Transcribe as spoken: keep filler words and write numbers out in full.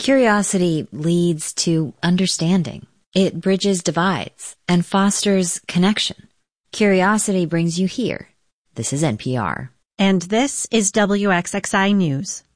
Curiosity leads to understanding. It bridges divides and fosters connection. Curiosity brings you here. This is N P R. And this is W X X I News.